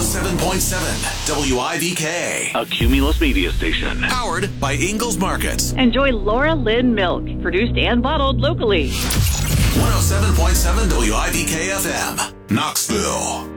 107.7 WIVK. A Cumulus media station. Powered by Ingalls Markets. Enjoy Laura Lynn milk, produced and bottled locally. 107.7 WIVK FM, Knoxville.